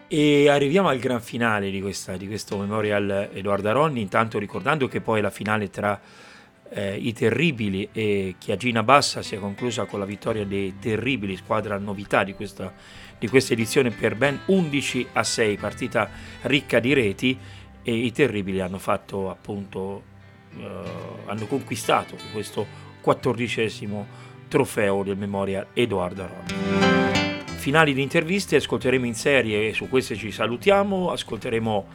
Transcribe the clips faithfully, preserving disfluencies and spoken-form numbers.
E arriviamo al gran finale di, questa, di questo Memorial Edoardo Aronni, intanto ricordando che poi la finale tra eh, i Terribili e Chiagina Bassa si è conclusa con la vittoria dei Terribili, squadra novità di questa, di questa edizione, per ben undici a sei, partita ricca di reti, e i Terribili hanno fatto appunto, eh, hanno conquistato questo quattordicesimo trofeo del Memorial Edoardo Aronni. Finali di interviste ascolteremo in serie, e su queste ci salutiamo, ascolteremo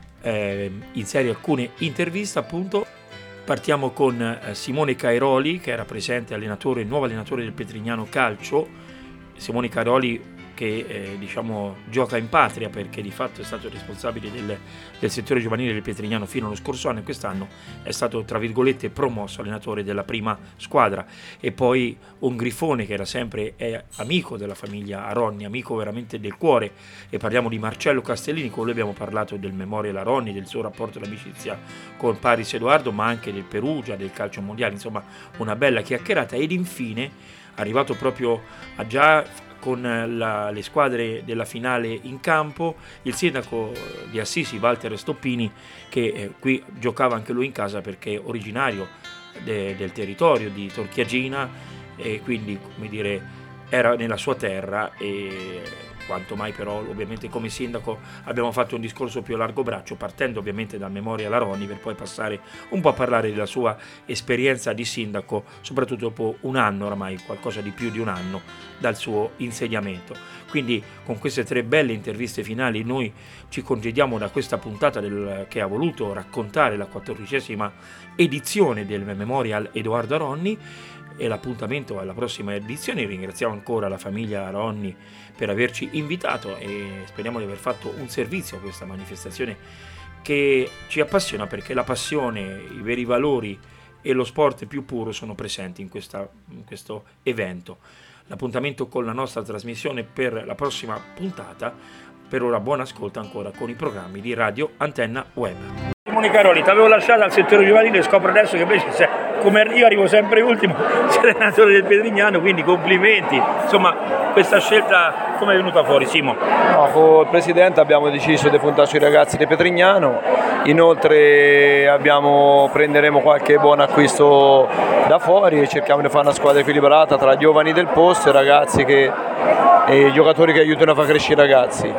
eh, in serie alcune interviste appunto. Partiamo con eh, Simone Cairoli, che era presente allenatore, nuovo allenatore del Petrignano Calcio. Simone Cairoli che eh, diciamo gioca in patria, perché di fatto è stato responsabile del, del settore giovanile del Petrignano fino allo scorso anno, e quest'anno è stato tra virgolette promosso allenatore della prima squadra. E poi un grifone che era sempre è amico della famiglia Aronni, amico veramente del cuore, e parliamo di Marcello Castellini. Con lui abbiamo parlato del Memorial Aronni, del suo rapporto d'amicizia con Paris Edoardo, ma anche del Perugia, del calcio mondiale, insomma una bella chiacchierata. Ed infine, arrivato proprio a già con la, le squadre della finale in campo, il sindaco di Assisi, Walter Stoppini, che eh, qui giocava anche lui in casa perché è originario de, del territorio di Torchiagina, e quindi, come dire, era nella sua terra. E quanto mai però ovviamente come sindaco abbiamo fatto un discorso più a largo braccio, partendo ovviamente dal Memorial Aronni, per poi passare un po' a parlare della sua esperienza di sindaco, soprattutto dopo un anno oramai, qualcosa di più di un anno dal suo insediamento. Quindi con queste tre belle interviste finali noi ci congediamo da questa puntata del, che ha voluto raccontare la quattordicesima edizione del Memorial Edoardo Aronni, e l'appuntamento alla prossima edizione. Ringraziamo ancora la famiglia Aronni per averci invitato, e speriamo di aver fatto un servizio a questa manifestazione che ci appassiona, perché la passione, i veri valori e lo sport più puro sono presenti in, questa, in questo evento. L'appuntamento con la nostra trasmissione per la prossima puntata. Per ora buon ascolto ancora con i programmi di Radio Antenna Web. Simone Cairoli, ti avevo lasciato al settore giovanile e scopro adesso che invece sei, come io arrivo sempre ultimo, sei allenatore del Petrignano, quindi complimenti. Insomma, questa scelta come è venuta fuori, Simo? No, con il presidente abbiamo deciso di puntare sui ragazzi di Petrignano, inoltre abbiamo, prenderemo qualche buon acquisto da fuori e cerchiamo di fare una squadra equilibrata tra giovani del posto e ragazzi che, e giocatori che aiutano a far crescere i ragazzi.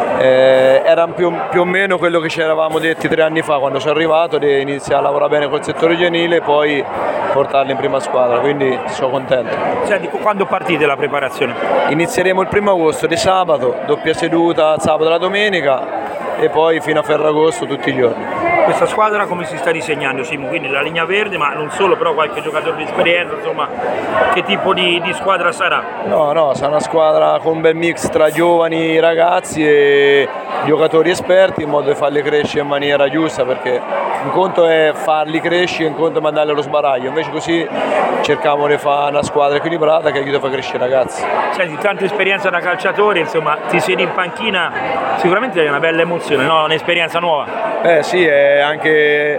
Eh, era più, più o meno quello che ci eravamo detti tre anni fa quando sono arrivato, di iniziare a lavorare bene col settore giovanile e poi portarli in prima squadra, quindi sono contento. Senti, quando partite la preparazione? Inizieremo il primo agosto di sabato, doppia seduta sabato e la domenica, e poi fino a Ferragosto tutti i giorni. Questa squadra come si sta disegnando, Simo? Quindi la linea verde, ma non solo, però qualche giocatore di esperienza, insomma, che tipo di, di squadra sarà? No, no, sarà una squadra con un bel mix tra giovani ragazzi e giocatori esperti, in modo da farli crescere in maniera giusta, perché un conto è farli crescere, un conto è mandarli allo sbaraglio, invece così cerchiamo di fare una squadra equilibrata che aiuta a far crescere i ragazzi. Senti, tanta esperienza da calciatore, insomma, ti siedi in panchina, sicuramente è una bella emozione, no? Un'esperienza nuova. Eh sì, è anche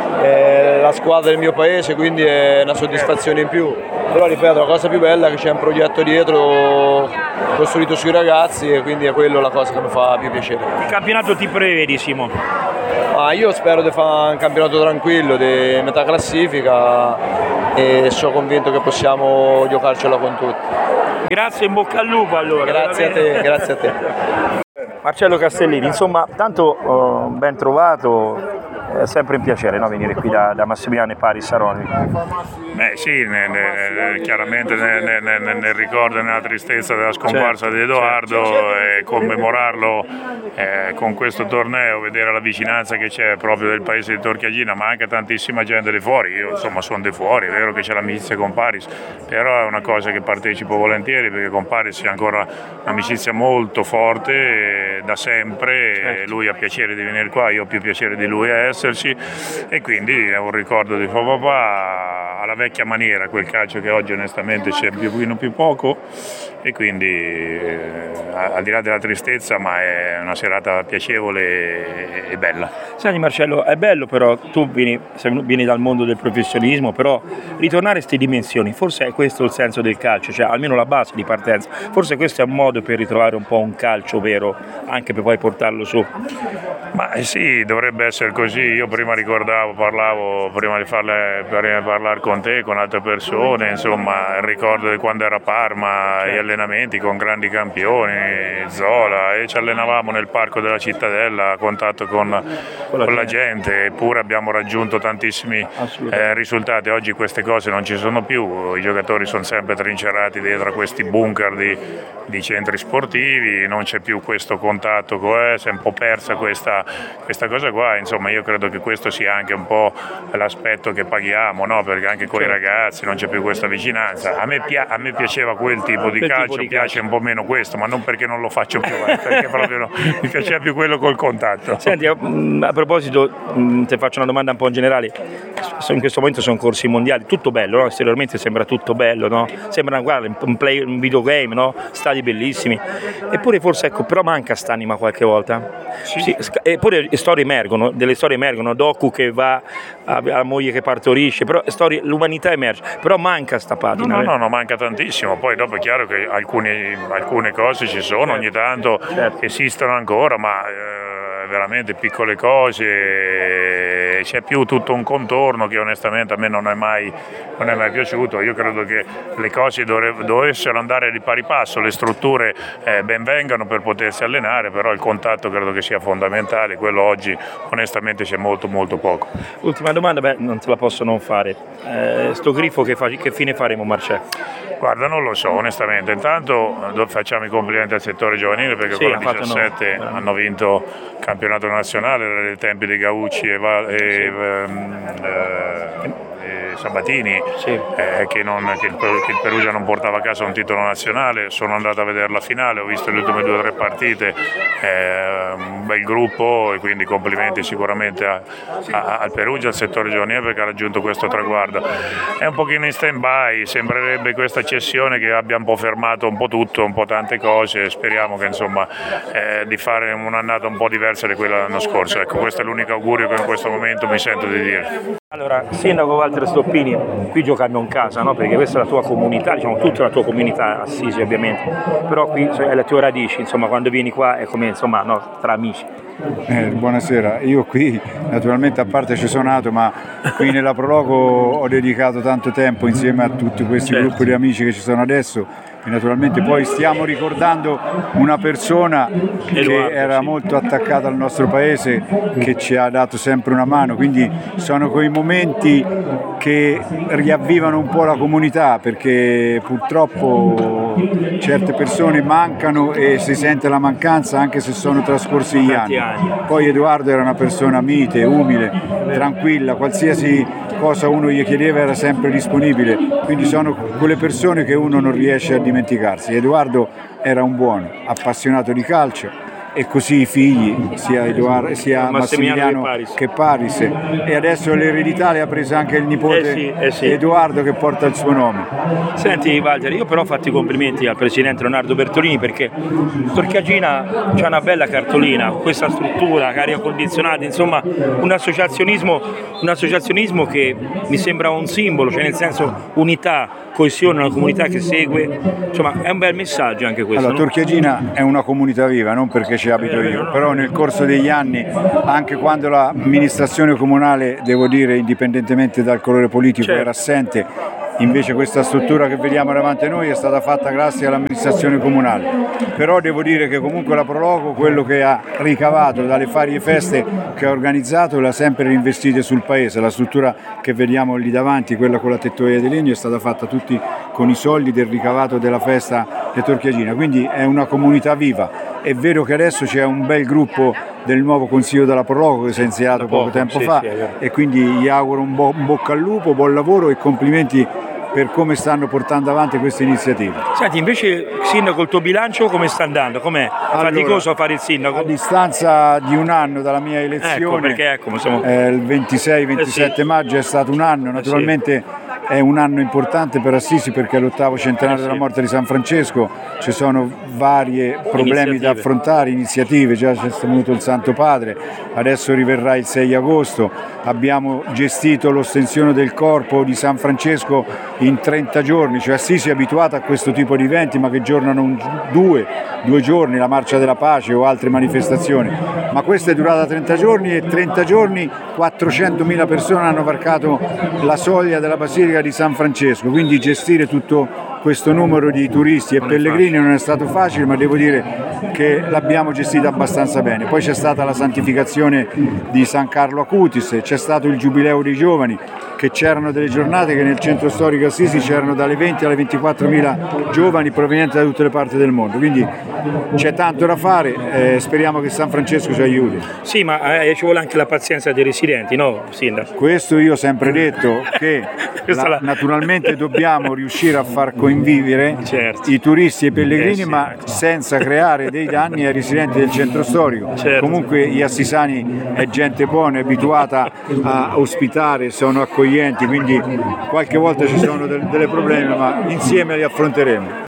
è la squadra del mio paese, quindi è una soddisfazione in più. Però ripeto, la cosa più bella è che c'è un progetto dietro costruito sui ragazzi, e quindi è quello la cosa che mi fa più piacere. Il campionato ti prevedi, Simo? Ah, io spero di fare un campionato tranquillo, di metà classifica, e sono convinto che possiamo giocarcela con tutti. Grazie, in bocca al lupo allora. Grazie a te, grazie a te. Marcello Castellini, insomma, tanto oh, ben trovato, è sempre un piacere, no, venire qui da, da Massimiliano e Paris Aronni. Beh sì, ne, ne, chiaramente nel, nel, nel ricordo e nella tristezza della scomparsa certo, di Edoardo, certo, certo. E commemorarlo eh, con questo torneo, vedere la vicinanza che c'è proprio del paese di Torchiagina, ma anche tantissima gente di fuori. Io insomma sono di fuori, è vero che c'è l'amicizia con Paris, però è una cosa che partecipo volentieri, perché con Paris c'è ancora un'amicizia molto forte da sempre, certo. Lui ha piacere di venire qua, io ho più piacere di lui a esserci, e quindi è un ricordo di suo papà. alla vecchia maniera, quel calcio che oggi onestamente c'è più pochino più poco, e quindi eh, al di là della tristezza, ma è una serata piacevole e bella. Senti Marcello, è bello però, tu vieni, vieni dal mondo del professionismo, però ritornare a queste dimensioni, forse è questo il senso del calcio, cioè almeno la base di partenza, forse questo è un modo per ritrovare un po' un calcio vero, anche per poi portarlo su. Ma eh sì, dovrebbe essere così. Io prima ricordavo, parlavo, prima di, farle, prima di parlare con te, con altre persone, insomma, il ricordo di quando era a Parma, certo. Gli allenamenti con grandi campioni, Zola, e ci allenavamo nel parco della Cittadella a contatto con, con, la, con la gente, eppure abbiamo raggiunto tantissimi eh, risultati. Oggi queste cose non ci sono più, i giocatori sono sempre trincerati dietro a questi bunker di, di centri sportivi, non c'è più questo contatto, eh, si è un po' persa questa questa cosa qua, insomma io credo che questo sia anche un po' l'aspetto che paghiamo, no? Perché anche con i ragazzi non c'è più questa vicinanza. A me, pia- a me piaceva quel tipo di quel calcio, tipo di piace calcio. Un po' meno questo, ma non perché non lo faccio più, eh, perché proprio no, mi piaceva più quello col contatto. Senti, a, a proposito, mh, ti faccio una domanda un po' in generale, in questo momento sono corsi mondiali, tutto bello, no? Esteriormente sembra tutto bello, no? Sembra guarda, un, play, un videogame, no? Stadi bellissimi, eppure forse ecco, però manca st'anima qualche volta. Sì. Sì, eppure storie emergono, delle storie emergono, Doku che va alla moglie che partorisce, però storie, l'umanità emerge, però manca sta patina. No, no, no, no, manca tantissimo, poi dopo è chiaro che alcuni, alcune cose ci sono, certo. Ogni tanto certo. Esistono ancora, ma eh, veramente piccole cose, c'è più tutto un contorno che onestamente a me non è mai, non è mai piaciuto. Io credo che le cose dovrebbero, dovessero andare di pari passo, le strutture eh, ben vengano per potersi allenare, però il contatto credo che sia fondamentale, quello oggi onestamente c'è molto molto poco. Ultima domanda, beh, non te la posso non fare, eh, sto grifo che, fa, che fine faremo Marcello? Guarda, non lo so onestamente, intanto facciamo i complimenti al settore giovanile perché sì, con la diciassette no. hanno vinto il campionato nazionale, era dei tempi di Gaucci e, Val, e, sì. ehm, eh, Sabatini, sì. eh, che, non, che, il, che il Perugia non portava a casa un titolo nazionale. Sono andato a vedere la finale, ho visto le ultime due o tre partite, eh, un bel gruppo, e quindi complimenti sicuramente a, a, al Perugia, al settore giovanile, perché ha raggiunto questo traguardo. È un pochino in stand by, sembrerebbe questa cessione che abbia un po' fermato un po' tutto, un po' tante cose. Speriamo che insomma eh, di fare un'annata un po' diversa di quella dell'anno scorso. Ecco, questo è l'unico augurio che in questo momento mi sento di dire. Allora, Sindaco Walter Stoppini, qui giochiamo in casa, no? Perché questa è la tua comunità, diciamo tutta la tua comunità, Assisi ovviamente, però qui è le tue radici, insomma quando vieni qua è come insomma no, tra amici. Eh, buonasera, io qui naturalmente a parte ci sono nato, ma qui nella Prologo ho dedicato tanto tempo insieme a tutti questi certo. gruppi di amici che ci sono adesso. E naturalmente poi stiamo ricordando una persona che era molto attaccata al nostro paese, che ci ha dato sempre una mano, quindi sono quei momenti che riavvivano un po' la comunità, perché purtroppo certe persone mancano e si sente la mancanza anche se sono trascorsi gli anni. Poi Edoardo era una persona mite, umile, tranquilla, qualsiasi cosa uno gli chiedeva era sempre disponibile, quindi sono quelle persone che uno non riesce a dimenticarsi. Edoardo era un buono, appassionato di calcio, e così i figli, sia, Edoardo, sia Massimiliano, Massimiliano che Paris, e adesso l'eredità le ha presa anche il nipote eh sì, eh sì. Edoardo, che porta il suo nome. Senti Walter, io però ho fatto i complimenti al presidente Leonardo Bertolini, perché Torchiagina c'ha una bella cartolina, questa struttura, aria condizionata, insomma un associazionismo, un associazionismo che mi sembra un simbolo, cioè nel senso unità, coesione, una comunità che segue, insomma è un bel messaggio anche questo. Allora, no? Torchiagina è una comunità viva, non perché ci abito io, però nel corso degli anni, anche quando l'amministrazione comunale, devo dire indipendentemente dal colore politico, certo. era assente, invece questa struttura che vediamo davanti a noi è stata fatta grazie all'amministrazione comunale. Però devo dire che comunque la Prologo, quello che ha ricavato dalle varie feste che ha organizzato, l'ha sempre reinvestita sul paese. La struttura che vediamo lì davanti, quella con la tettoia di legno, è stata fatta tutti con i soldi del ricavato della festa di Torchiagina, quindi è una comunità viva. È vero che adesso c'è un bel gruppo del nuovo Consiglio della Prologo che si è insediato poco, poco tempo sì, fa sì, e quindi gli auguro un, bo- un bocca al lupo, buon lavoro e complimenti per come stanno portando avanti queste iniziative. Senti, invece Sindaco, il tuo bilancio come sta andando? Com'è? Allora, faticoso fare il Sindaco? A distanza di un anno dalla mia elezione, ecco, perché, ecco, siamo... eh, il ventisei ventisette eh, sì. maggio è stato un anno, naturalmente... Eh, sì. è un anno importante per Assisi perché è l'ottavo centenario della morte di San Francesco, ci sono vari problemi da affrontare, iniziative, già c'è venuto il Santo Padre, adesso riverrà il sei agosto, abbiamo gestito l'ostensione del corpo di San Francesco in trenta giorni, cioè Assisi è abituata a questo tipo di eventi ma che giornano un, due, due giorni, la Marcia della Pace o altre manifestazioni, ma questa è durata trenta giorni e trenta giorni quattrocentomila persone hanno varcato la soglia della Basilica di San Francesco, quindi gestire tutto questo numero di turisti e pellegrini non è stato facile, ma devo dire che l'abbiamo gestita abbastanza bene. Poi c'è stata la santificazione di San Carlo Acutis, c'è stato il Giubileo dei Giovani, che c'erano delle giornate che nel centro storico Assisi c'erano dalle venti alle ventiquattromila giovani provenienti da tutte le parti del mondo, quindi c'è tanto da fare, eh, speriamo che San Francesco ci aiuti. Sì, ma eh, ci vuole anche la pazienza dei residenti, no Sindaco? Questo io ho sempre detto che la, la... naturalmente dobbiamo riuscire a far coinvivere certo. i turisti e i pellegrini, eh, sì. ma senza creare dei danni ai residenti del centro storico. Certo. Comunque gli assisani è gente buona, è abituata a ospitare, sono accoglienti, quindi qualche volta ci sono delle problemi, ma insieme li affronteremo.